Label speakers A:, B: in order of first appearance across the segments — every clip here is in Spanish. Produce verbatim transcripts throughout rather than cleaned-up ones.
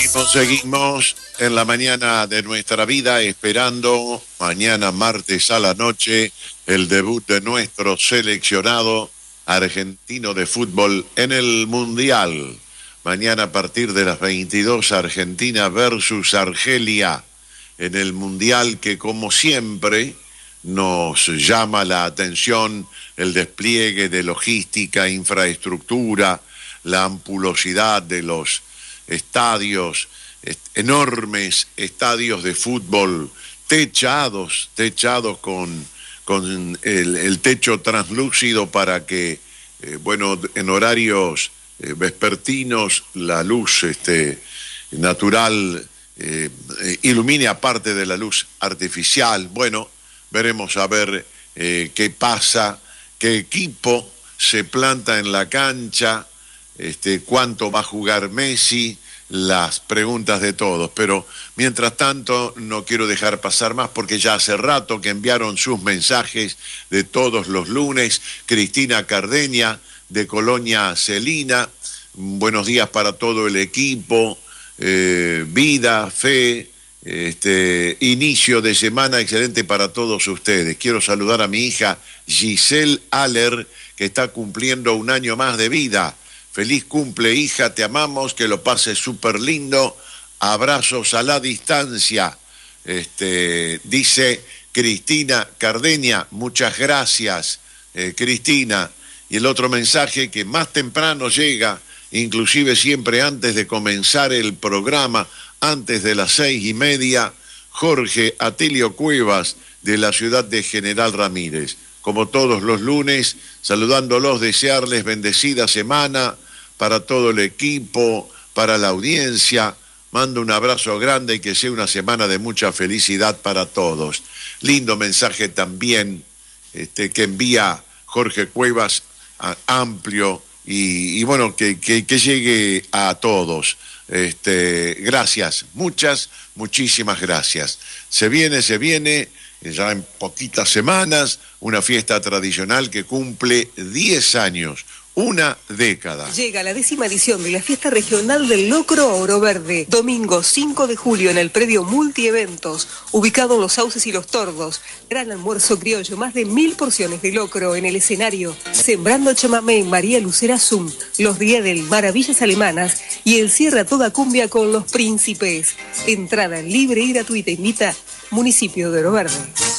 A: Seguimos, seguimos en la mañana de nuestra vida, esperando mañana martes a la noche el debut de nuestro seleccionado argentino de fútbol en el Mundial. Mañana a partir de las veintidós, Argentina versus Argelia en el Mundial, que como siempre nos llama la atención el despliegue de logística, infraestructura, la ampulosidad de los estadios, est- enormes estadios de fútbol, techados, techados con, con el, el techo translúcido para que, eh, bueno, en horarios eh, vespertinos la luz este, natural eh, eh, ilumine aparte de la luz artificial. Bueno, veremos a ver eh, qué pasa, qué equipo se planta en la cancha, Este, cuánto va a jugar Messi, las preguntas de todos. Pero mientras tanto no quiero dejar pasar más porque ya hace rato que enviaron sus mensajes de todos los lunes. Cristina Cardeña de Colonia Celina, buenos días para todo el equipo, eh, vida, fe, este, inicio de semana excelente para todos ustedes. Quiero saludar a mi hija Giselle Aller, que está cumpliendo un año más de vida. Feliz cumple, hija, te amamos, que lo pases súper lindo, abrazos a la distancia, este, dice Cristina Cardeña, muchas gracias, eh, Cristina. Y el otro mensaje que más temprano llega, inclusive siempre antes de comenzar el programa, antes de las seis y media, Jorge Atilio Cuevas, de la ciudad de General Ramírez. Como todos los lunes, saludándolos, desearles bendecida semana para todo el equipo, para la audiencia. Mando un abrazo grande y que sea una semana de mucha felicidad para todos. Lindo mensaje también este, que envía Jorge Cuevas, a, amplio, y, y bueno, que, que, que llegue a todos. Este, gracias, muchas, muchísimas gracias. Se viene, se viene... ya en poquitas semanas, una fiesta tradicional que cumple diez años, una década.
B: Llega la décima edición de la Fiesta Regional del Locro a Oro Verde, domingo cinco de julio en el predio Multieventos, ubicado en Los Sauces y Los Tordos. Gran almuerzo criollo, más de mil porciones de locro en el escenario, Sembrando Chamamé en María Lucera Zum, los días del Maravillas Alemanas y el cierre a toda cumbia con Los Príncipes. Entrada libre y gratuita, invita Municipio de Oro Verde.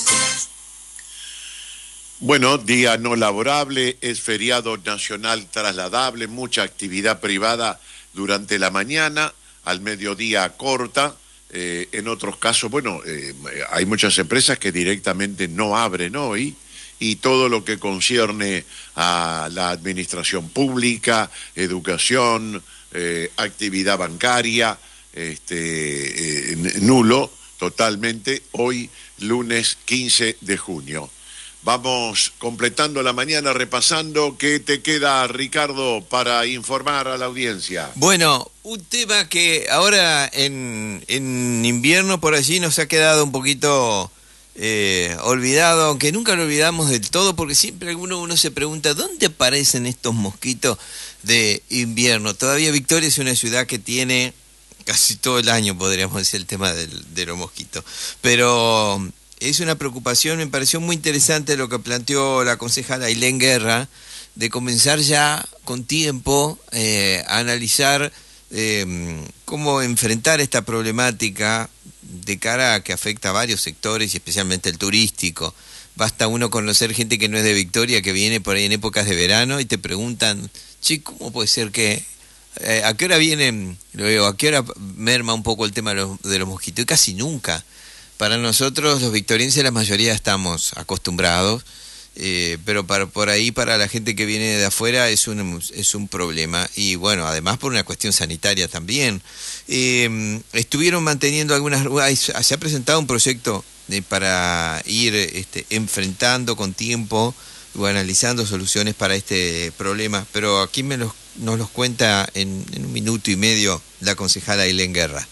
A: Bueno, día no laborable, es feriado nacional trasladable, mucha actividad privada durante la mañana, al mediodía corta. Eh, en otros casos, bueno, eh, hay muchas empresas que directamente no abren hoy, y todo lo que concierne a la administración pública, educación, eh, actividad bancaria, este, eh, nulo totalmente, hoy lunes quince de junio. Vamos completando la mañana, repasando. ¿Qué te queda, Ricardo, para informar a la audiencia?
C: Bueno, un tema que ahora en, en invierno por allí nos ha quedado un poquito eh, olvidado, aunque nunca lo olvidamos del todo, porque siempre alguno uno se pregunta, ¿dónde aparecen estos mosquitos de invierno? Todavía Victoria es una ciudad que tiene casi todo el año, podríamos decir, el tema del, de los mosquitos. Pero es una preocupación, me pareció muy interesante lo que planteó la concejala Ailén Guerra, de comenzar ya con tiempo eh, a analizar eh, cómo enfrentar esta problemática de cara a que afecta a varios sectores y especialmente el turístico. Basta uno conocer gente que no es de Victoria, que viene por ahí en épocas de verano y te preguntan, che, ¿cómo puede ser que... Eh, ¿a qué hora vienen? Luego, ¿a qué hora merma un poco el tema de los, de los mosquitos? Y casi nunca. Para nosotros, los victorienses, la mayoría estamos acostumbrados, eh, pero para, por ahí, para la gente que viene de afuera, es un, es un problema. Y bueno, además por una cuestión sanitaria también. Eh, estuvieron manteniendo algunas... Se ha presentado un proyecto de, para ir este, enfrentando con tiempo o analizando soluciones para este problema, pero aquí me los, nos los cuenta en, en un minuto y medio la concejala Ailén Guerra.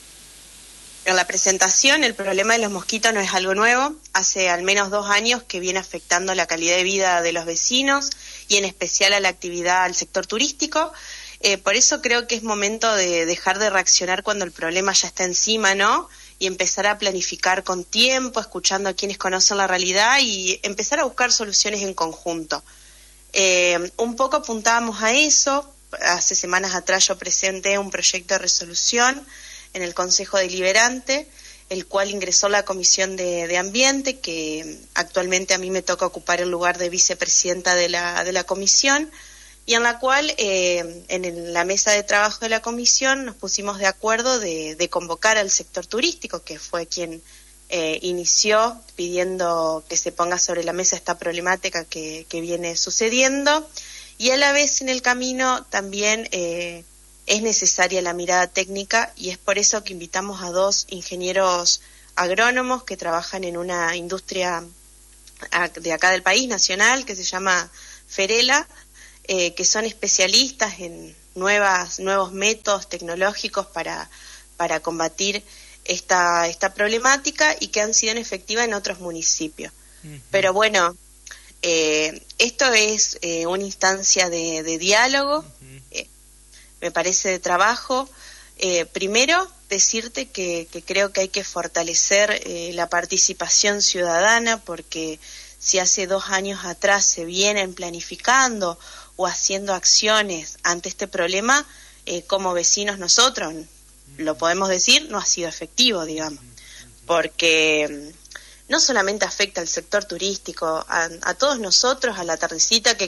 D: En la presentación, el problema de los mosquitos no es algo nuevo. Hace al menos dos años que viene afectando la calidad de vida de los vecinos y en especial a la actividad al sector turístico. Eh, por eso creo que es momento de dejar de reaccionar cuando el problema ya está encima, ¿no? Y empezar a planificar con tiempo, escuchando a quienes conocen la realidad y empezar a buscar soluciones en conjunto. Eh, un poco apuntábamos a eso. Hace semanas atrás yo presenté un proyecto de resolución en el Consejo Deliberante, el cual ingresó la Comisión de, de Ambiente, que actualmente a mí me toca ocupar el lugar de vicepresidenta de la, de la comisión, y en la cual eh, en la mesa de trabajo de la comisión nos pusimos de acuerdo de, de convocar al sector turístico, que fue quien eh, inició pidiendo que se ponga sobre la mesa esta problemática que, que viene sucediendo, y a la vez en el camino también eh, es necesaria la mirada técnica, y es por eso que invitamos a dos ingenieros agrónomos que trabajan en una industria de acá del país, nacional, que se llama Ferela, eh, que son especialistas en nuevas, nuevos métodos tecnológicos para, para combatir esta, esta problemática y que han sido efectivas en otros municipios. Uh-huh. Pero bueno, eh, esto es eh, una instancia de, de diálogo, uh-huh. eh, me parece de trabajo. Eh, primero, decirte que, que creo que hay que fortalecer eh, la participación ciudadana, porque si hace dos años atrás se vienen planificando o haciendo acciones ante este problema, eh, como vecinos nosotros, lo podemos decir, no ha sido efectivo, digamos, porque no solamente afecta al sector turístico, a, a todos nosotros, a la tardecita que